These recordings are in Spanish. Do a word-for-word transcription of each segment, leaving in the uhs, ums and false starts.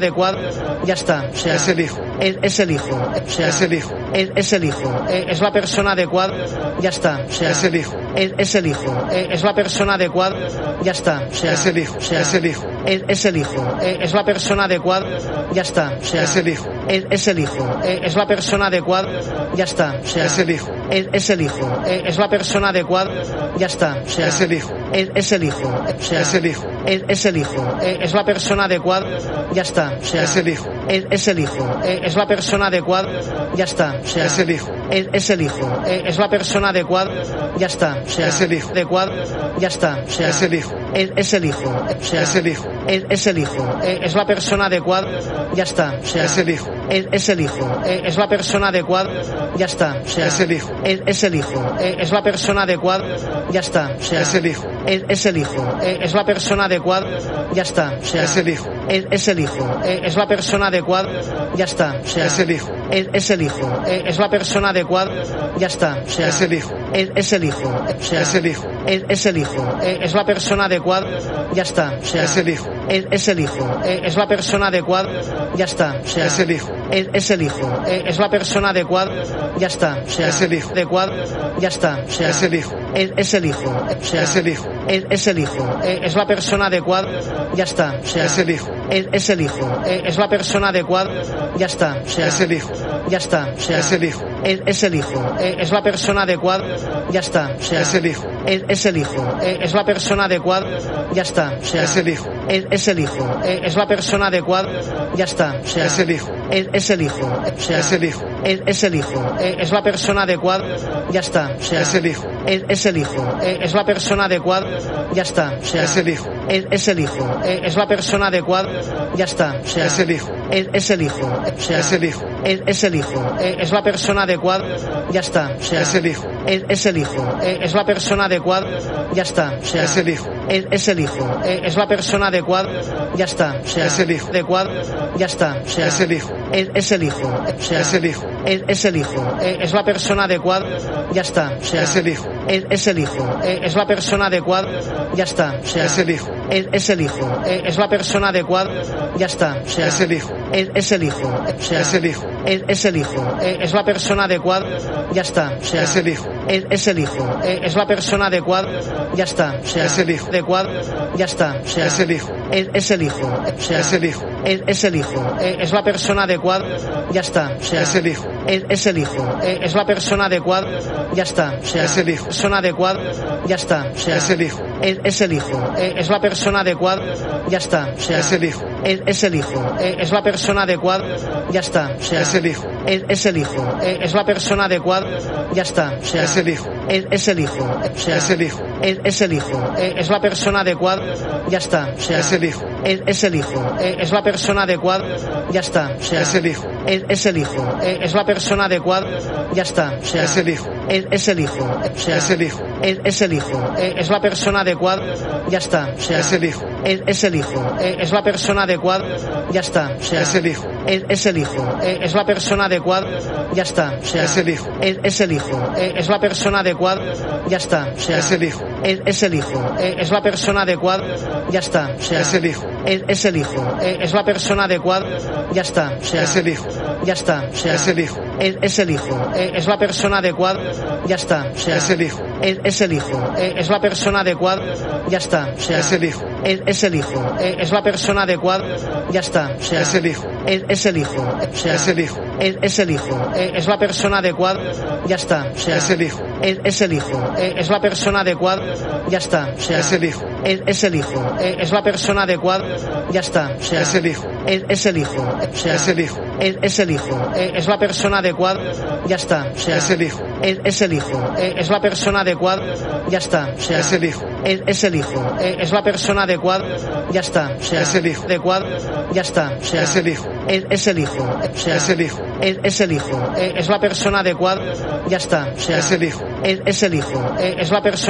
adecuado, ya está, o sea, es el hijo, es, es el hijo, o sea, es el hijo, es, es el hijo, eh, es la persona adecuada, ya está, o sea, es el hijo, es, es el hijo, eh, es la persona adecuada, ya está, o sea, es el hijo, o sea, es el hijo, es, es el hijo, eh, es la persona adecuada, ya está, o sea, es el hijo, es, es el hijo, eh, es la persona adecuada, ya está, o sea, es el hijo, es, es el hijo, eh, es la persona adecuada, ya está, o sea, es el hijo, es, es el hijo, o sea, es el hijo, es, es el hijo, eh, es la persona adecuada, ya está, o sea, es el hijo, es, es el hijo, eh, es la persona adecuada, ya está, o sea, es el hijo, es, es el hijo, eh, es la persona adecuada, ya está, o sea, es el hijo, adecuada, ya está, o sea, es el hijo, es, es el hijo, o sea, es el hijo, es, es el hijo, eh, es la persona adecuada, ya está, o sea, es el hijo, es, es el hijo, eh, es la persona adecuada, ya está, o sea, es el hijo, es, es el hijo, eh, es la persona adecuada, ya está, o sea, es el hijo, es, es el hijo, eh, es la persona adecuada, ya está, o sea, es el hijo, es, es el hijo, eh, es la persona adecuada, ya está, o sea, es el hijo, es, es el hijo, eh, es la persona adecuada, ya está, o sea, es el hijo, es, es el hijo, o sea, es el hijo, es, es el hijo, eh, es la persona adecuada, ya está, o sea, es el hijo, es, es el hijo, eh, es la persona adecuada, ya está, o sea, es el hijo, es, es el hijo, eh, es la persona adecuada, ya está, o sea, es el hijo, adecuada, ya está, o sea, es el hijo, es, es el hijo, o sea, es el hijo, es, es el hijo, eh, es la persona adecuada, ya está, o sea, es el hijo, es, es el hijo, eh, es la persona adecuada, ya está, o sea, es el hijo, ya está, o sea, es el hijo, es, es el hijo, eh, es la persona adecuada, ya está, o sea, es el hijo, es, es el hijo, eh, es la persona adecuada, ya está, o sea, es el hijo, es, es el hijo, eh, es la persona adecuada, ya está, o sea, es el hijo, es, es el hijo, o sea, es el hijo, es, es el hijo, eh, es la persona adecuada, ya está, o sea, es el hijo, es, es el hijo, eh, es la persona adecuada, ya está, o sea, es el hijo, es, es el hijo, eh, es la persona adecuada, ya está, o sea, es el hijo, es, es el hijo, o sea, es el hijo, es, es el hijo, eh, es la persona adecuada, ya está, o sea, es el hijo, es, es el hijo, eh, es la persona adecuada, ya está, o sea, es el hijo, es, es el hijo, eh, es la persona adecuada, ya está, o sea, es el hijo, adecuada, ya está, o sea, es el hijo, es, es el hijo, o sea, es el hijo, es, es el hijo, eh, es la persona adecuada, ya está, o sea, es el hijo, es, es el hijo, eh, es la persona adecuada, ya está, o sea, es el hijo, es, es el hijo, eh, es la persona adecuada, ya está, o sea, es el hijo, es, es el hijo, o sea, es el hijo, es, es el hijo, eh, es la persona adecuada, ya está, o sea, es el hijo, es, es el hijo, eh, es la persona adecuada, ya está, o sea, es el hijo, adecuada, ya está, o sea, es el hijo, es, es el hijo, o sea, es el hijo, es, es el hijo, eh, es la persona adecuada, ya está, o sea, es el hijo, es, es el hijo, eh, es la persona adecuada, ya está, o sea, es el hijo, persona adecuada, ya está, o sea, es el hijo, es, es el hijo, eh, es la persona adecuada, ya está, o sea, es el hijo, es, es el hijo, eh, es la persona adecuada, ya está, o sea, es el hijo, es, es el hijo, eh, es la persona adecuada, ya está, o sea, es el hijo, es, es el hijo, o sea, es el hijo, es, es el hijo, eh, es la persona adecuada, ya está, o sea, es el hijo, es, es el hijo, eh, es la persona adecuada, ya está, o sea, es el hijo, es, es el hijo, eh, es la persona adecuada, ya está, o sea, es el hijo, es, es el hijo, o sea, es el hijo, es, es el hijo, eh, es la persona adecuada, ya está, o sea, es el hijo, es, es el hijo, eh, es la persona adecuada, ya está, o sea, es el hijo, es, es el hijo, eh, es la persona adecuada, ya está, o sea, es el hijo, es, es el hijo, eh, es la persona adecuada, ya está, o sea, es el hijo, es, es el hijo, eh, es la persona adecuada, ya está, o sea, es el hijo, es, es el hijo, eh, es la persona adecuada, ya está, o sea, es el hijo, ya está, o sea, es el hijo, es, es el hijo, eh, es la persona adecuada, ya está, o sea, es el hijo, es, es el hijo, eh, es la persona adecuada, ya está, o sea, es el hijo, es, es el hijo, eh, es la persona adecuada, ya está, o sea, es el hijo, es, es el hijo, o sea, es el hijo, es, es el hijo, eh, es la persona adecuada, ya está, o sea, es el hijo, es, es el hijo, eh, es la persona adecuada, ya está, o sea, es el hijo, es, es el hijo, eh, es la persona adecuada, ya está, o sea, es el hijo, es, es el hijo, o sea, es el hijo, es, es el hijo, eh, es la persona adecuada, ya está, o sea, es el hijo, es, es el hijo, eh, es la persona adecuada, ya está, o sea, es el hijo, es, es el hijo, eh, es la persona adecuada, ya está, o sea, es el hijo, adecuada, ya está, o sea, es el hijo, es, es el hijo, o sea, es el hijo, es, es el hijo, eh, es la persona adecuada, ya está, o sea, es el hijo, es, es el hijo, eh, es la persona adecuada,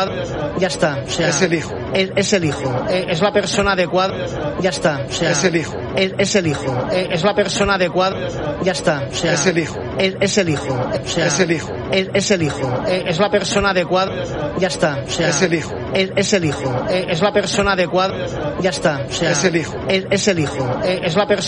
adecuada, ya está. O sea, es el hijo. Es, es el hijo. Eh, es la persona adecuada, ya está. O sea, es el hijo. Es, es el hijo. Eh, es la persona adecuada, ya está. O sea, es el hijo. Es, es el hijo. O sea, es el hijo. Es, es el hijo. Eh, es la persona adecuada, ya está. O sea, es el hijo. Es, es el hijo. Eh, es la persona adecuada, ya está. O sea, es el hijo. Es, es el hijo. Eh, es la persona